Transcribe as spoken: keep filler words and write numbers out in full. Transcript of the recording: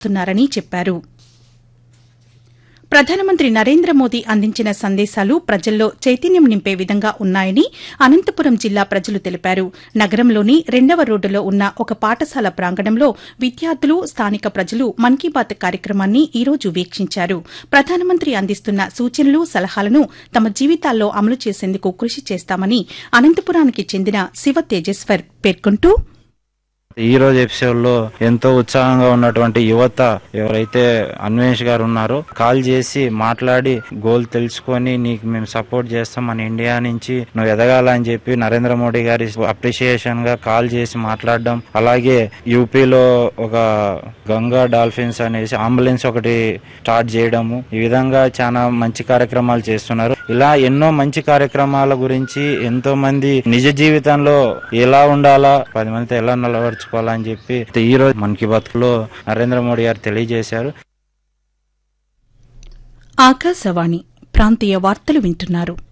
స్తున్నారని చెప్పారు. ప్రధానమంత్రి నరేంద్ర మోదీ అందించిన సందేశాలు ప్రజల్లో చైతన్యం నింపే విధంగా ఉన్నాయని అనంతపురం జిల్లా ప్రజలు తెలిపారు. నగరంలోని రెండవ రోడ్డులో ఉన్న ఒక పాఠశాల ప్రాంగణంలో విద్యార్థులు, స్థానిక ప్రజలు మన్ కీ బాత్ కార్యక్రమాన్ని ఈ రోజు వీక్షించారు. ప్రధానమంత్రి అందిస్తున్న సూచనలు, సలహాలను తమ జీవితాల్లో అమలు చేసేందుకు కృషి చేస్తామని అనంతపురానికి చెందిన శివ తేజేశ్వర్ పేర్కొంటూ, ఈ రోజు ఎపిసోడ్ లో ఎంతో ఉత్సాహంగా ఉన్నటువంటి యువత ఎవరైతే అన్వేష్ గారు ఉన్నారో కాల్ చేసి మాట్లాడి గోల్ తెలుసుకొని నీకు మేము సపోర్ట్ చేస్తాం, మన ఇండియా నుంచి నువ్వు ఎదగాలని చెప్పి నరేంద్ర మోడీ గారి అప్రిషియేషన్ గా కాల్ చేసి మాట్లాడడం, అలాగే యూపీలో ఒక గంగా డాల్ఫిన్స్ అనేసి అంబులెన్స్ ఒకటి స్టార్ట్ చేయడము, ఈ విధంగా చాలా మంచి కార్యక్రమాలు చేస్తున్నారు. ఇలా ఎన్నో మంచి కార్యక్రమాల గురించి ఎంతో మంది నిజ జీవితంలో ఎలా ఉండాలా, పది మందితో ఎలా నిలబడుకోవాలని చెప్పి ఈ రోజు మన్ కీ బాత్ లో నరేంద్ర మోడీ గారు తెలియజేశారు. ఆకాశవాణి ప్రాంతీయ వార్తలు వింటున్నారు.